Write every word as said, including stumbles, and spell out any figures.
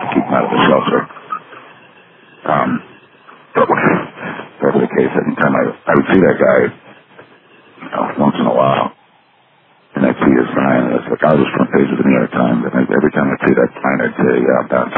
keep him out of the shelter. Um, but whatever the case, every time I, I would see that guy, you know, once in a while, and I'd see his sign, and it's like, I was front page of the New York Times, and every time I'd see that sign, I'd say, yeah, I'm down